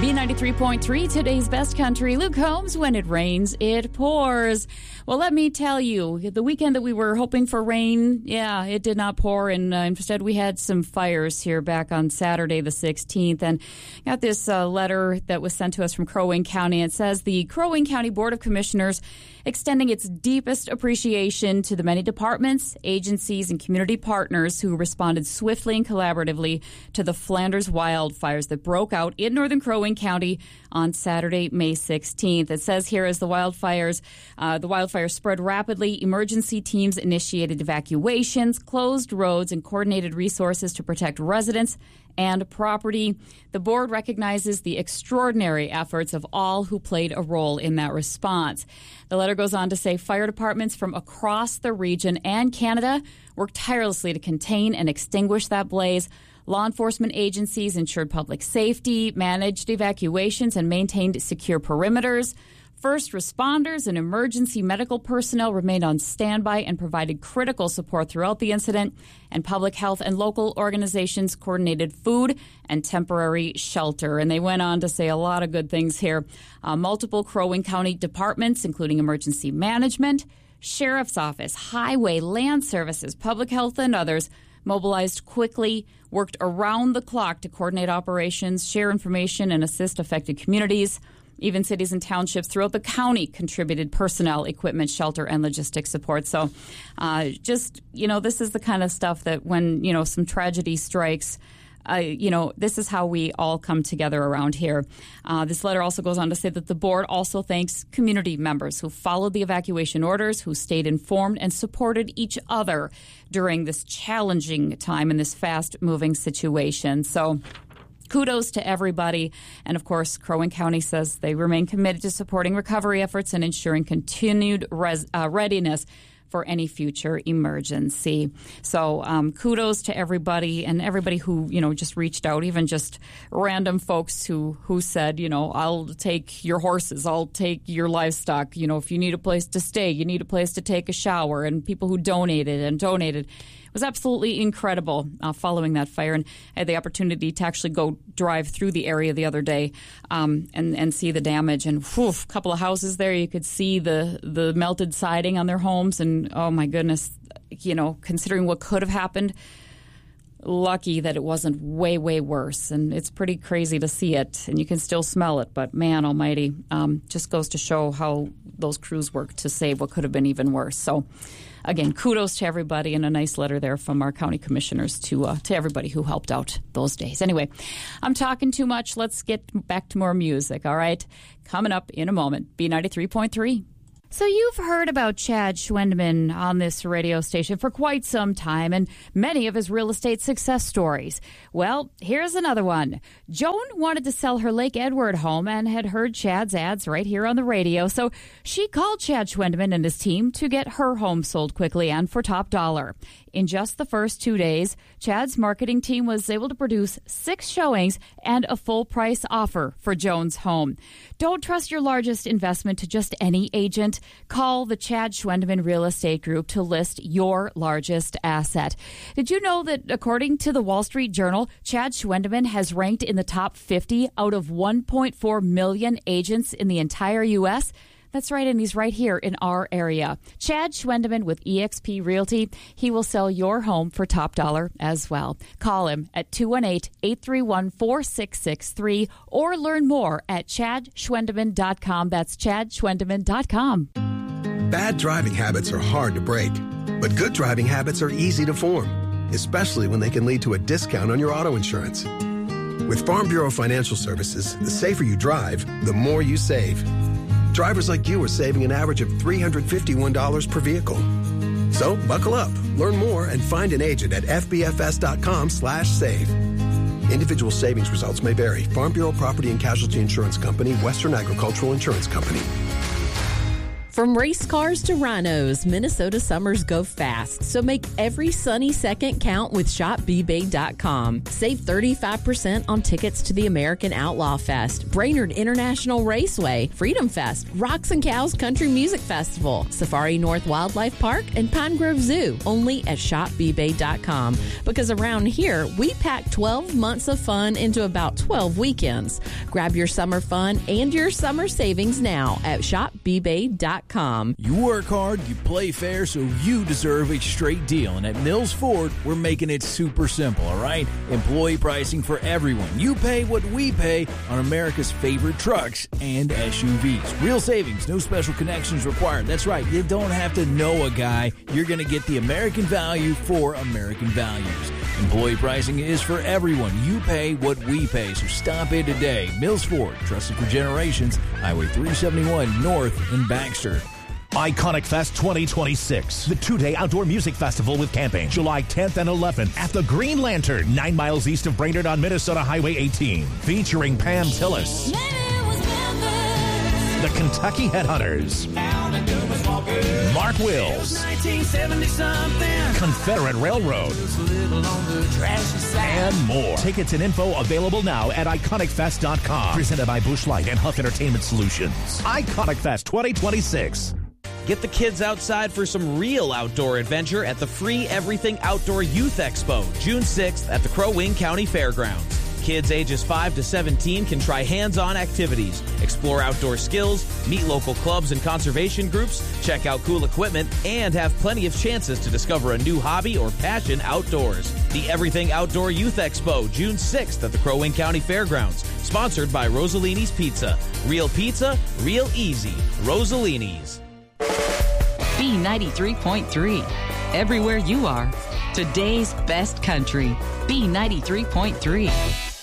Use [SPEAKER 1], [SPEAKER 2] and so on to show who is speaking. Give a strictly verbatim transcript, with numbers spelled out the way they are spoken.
[SPEAKER 1] B ninety-three point three, today's best country. Luke Combs, when it rains, it pours. Well, let me tell you, the weekend that we were hoping for rain, yeah, it did not pour, and uh, instead we had some fires here back on Saturday the sixteenth, and got this uh, letter that was sent to us from Crow Wing County. It says, the Crow Wing County Board of Commissioners extending its deepest appreciation to the many departments, agencies, and community partners who responded swiftly and collaboratively to the Flanders wildfires that broke out in northern Crow Wing County on Saturday, May sixteenth. It says here, as the wildfires, uh, the wildfires spread rapidly, emergency teams initiated evacuations, closed roads, and coordinated resources to protect residents and property. The board recognizes the extraordinary efforts of all who played a role in that response. The letter goes on to say fire departments from across the region and Canada worked tirelessly to contain and extinguish that blaze. Law enforcement agencies ensured public safety, managed evacuations, and maintained secure perimeters. First responders and emergency medical personnel remained on standby and provided critical support throughout the incident, and public health and local organizations coordinated food and temporary shelter. And they went on to say a lot of good things here. Uh, multiple Crow Wing County departments, including emergency management, sheriff's office, highway, land services, public health, and others, mobilized quickly, worked around the clock to coordinate operations, share information, and assist affected communities. Even cities and townships throughout the county contributed personnel, equipment, shelter, and logistic support. So uh, just, you know, this is the kind of stuff that when, you know, some tragedy strikes, uh, you know, this is how we all come together around here. Uh, this letter also goes on to say that the board also thanks community members who followed the evacuation orders, who stayed informed and supported each other during this challenging time in this fast-moving situation. So kudos to everybody. And, of course, Crow Wing County says they remain committed to supporting recovery efforts and ensuring continued res- uh, readiness for any future emergency. So um, kudos to everybody and everybody who, you know, just reached out, even just random folks who, who said, you know, I'll take your horses, I'll take your livestock. You know, if you need a place to stay, you need a place to take a shower, and people who donated and donated. It was absolutely incredible uh, following that fire, and I had the opportunity to actually go drive through the area the other day um, and, and see the damage. And whew, a couple of houses there, you could see the, the melted siding on their homes, and oh my goodness, you know, considering what could have happened, lucky that it wasn't way, way worse. And it's pretty crazy to see it, and you can still smell it, but man almighty, um, just goes to show how those crews work to save what could have been even worse. So again, kudos to everybody, and a nice letter there from our county commissioners to uh, to everybody who helped out those days. Anyway, I'm talking too much. Let's get back to more music, all right? Coming up in a moment, B ninety-three point three. So you've heard about Chad Schwendeman on this radio station for quite some time, and many of his real estate success stories. Well, here's another one. Joan wanted to sell her Lake Edward home and had heard Chad's ads right here on the radio, so she called Chad Schwendeman and his team to get her home sold quickly and for top dollar. In just the first two days, Chad's marketing team was able to produce six showings and a full price offer for Joan's home. Don't trust your largest investment to just any agent. Call the Chad Schwendeman Real Estate Group to list your largest asset. Did you know that according to the Wall Street Journal, Chad Schwendeman has ranked in the top fifty out of one point four million agents in the entire U S? That's right, and he's right here in our area. Chad Schwendeman with E X P Realty. He will sell your home for top dollar as well. Call him at two one eight, eight three one, four six six three or learn more at chad schwendeman dot com. That's chad schwendeman dot com.
[SPEAKER 2] Bad driving habits are hard to break, but good driving habits are easy to form, especially when they can lead to a discount on your auto insurance. With Farm Bureau Financial Services, the safer you drive, the more you save. Drivers like you are saving an average of three hundred fifty-one dollars per vehicle. So buckle up, learn more, and find an agent at f b f s dot com slash save. Individual savings results may vary. Farm Bureau Property and Casualty Insurance Company, Western Agricultural Insurance Company.
[SPEAKER 3] From race cars to rhinos, Minnesota summers go fast, so make every sunny second count with shop b bay dot com. Save thirty-five percent on tickets to the American Outlaw Fest, Brainerd International Raceway, Freedom Fest, Rocks and Cows Country Music Festival, Safari North Wildlife Park, and Pine Grove Zoo, only at shop b bay dot com. Because around here, we pack twelve months of fun into about twelve weekends. Grab your summer fun and your summer savings now at shop b bay dot com.
[SPEAKER 4] You work hard, you play fair, so you deserve a straight deal. And at Mills Ford, we're making it super simple, all right? Employee pricing for everyone. You pay what we pay on America's favorite trucks and S U Vs. Real savings, no special connections required. That's right, you don't have to know a guy. You're going to get the American value for American values. Employee pricing is for everyone. You pay what we pay, so stop in today. Mills Ford, trusted for generations, Highway three seventy-one North in Baxter.
[SPEAKER 5] Iconic Fest twenty twenty-six, the two-day outdoor music festival with camping, July tenth and eleventh at the Green Lantern, nine miles east of Brainerd on Minnesota Highway eighteen, featuring Pam Tillis, the Kentucky Headhunters, Mark Wills, Confederate Railroad, and more. Tickets and info available now at iconic fest dot com. Presented by Busch Light and Huff Entertainment Solutions. Iconic Fest twenty twenty-six.
[SPEAKER 6] Get the kids outside for some real outdoor adventure at the free Everything Outdoor Youth Expo, June sixth at the Crow Wing County Fairgrounds. Kids ages five to seventeen can try hands-on activities, explore outdoor skills, meet local clubs and conservation groups, check out cool equipment, and have plenty of chances to discover a new hobby or passion outdoors. The Everything Outdoor Youth Expo, June sixth at the Crow Wing County Fairgrounds, sponsored by Rosalini's Pizza. Real pizza, real easy. Rosalini's.
[SPEAKER 7] B ninety-three point three. Everywhere you are. Today's best country. B ninety-three point three.